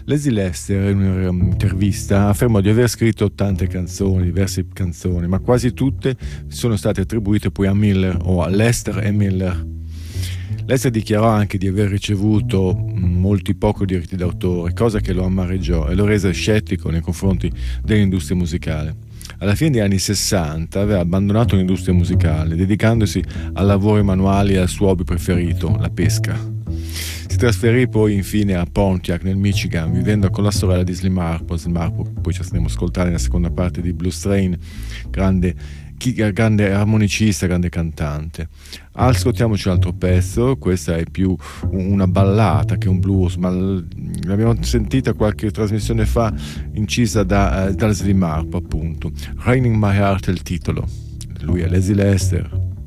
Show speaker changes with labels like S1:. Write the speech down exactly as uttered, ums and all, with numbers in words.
S1: Leslie Lester in un'intervista affermò di aver scritto tante canzoni, diverse canzoni, ma quasi tutte sono state attribuite poi a Miller o a Lester e Miller. Lester dichiarò anche di aver ricevuto molti pochi diritti d'autore, cosa che lo amareggiò e lo rese scettico nei confronti dell'industria musicale. Alla fine degli anni sessanta aveva abbandonato l'industria musicale, dedicandosi a lavori manuali e al suo hobby preferito, la pesca. Si trasferì poi infine a Pontiac nel Michigan, vivendo con la sorella di Slim Harpo. Slim Harpo poi ci andremo a ascoltare nella seconda parte di Blues Train, grande, grande armonicista, grande cantante. Ascoltiamoci un altro pezzo, questa è più una ballata che un blues, ma l'abbiamo sentita qualche trasmissione fa, incisa da, uh, da Slim Harpo appunto. Raining My Heart è il titolo, lui è Leslie Lester.